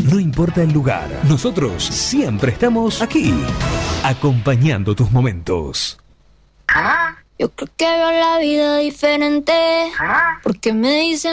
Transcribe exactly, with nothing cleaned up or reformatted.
No importa el lugar, nosotros siempre estamos aquí, acompañando tus momentos. Yo creo que veo la vida diferente, porque me dicen